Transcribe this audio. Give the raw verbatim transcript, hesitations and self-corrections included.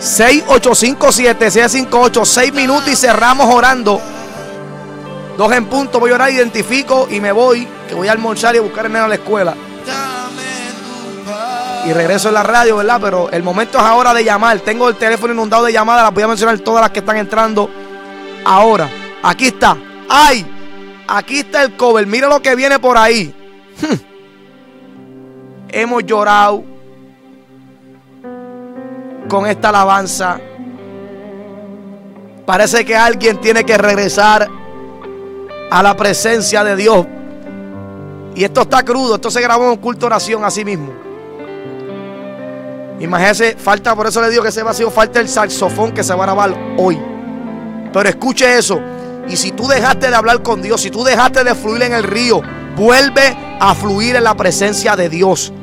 seis ocho cinco siete seis cinco ocho, seis minutos y cerramos orando. Dos en punto, voy a orar, identifico y me voy, que voy a almorzar y a buscar a nena a la escuela. Y regreso en la radio, ¿verdad? Pero el momento es ahora de llamar. Tengo el teléfono inundado de llamadas, las voy a mencionar todas las que están entrando ahora. Aquí está. ¡Ay! Aquí está el cover. Mira lo que viene por ahí. Hmm. Hemos llorado con esta alabanza. Parece que alguien tiene que regresar a la presencia de Dios. Y esto está crudo. Esto se grabó en un culto de oración así mismo. Imagínese, falta, por eso le digo que ese vacío, falta el saxofón que se va a grabar hoy. Pero escuche eso. Y si tú dejaste de hablar con Dios, si tú dejaste de fluir en el río, vuelve a fluir en la presencia de Dios.